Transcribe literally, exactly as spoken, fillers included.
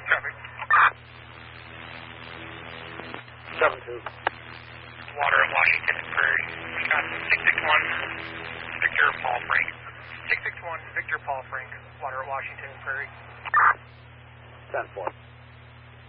Traffic. seven two. Water at Washington and Prairie. Wisconsin. six six one, Victor Paul Frank. six six one, Victor Paul Frank. Water at Washington and Prairie. ten four.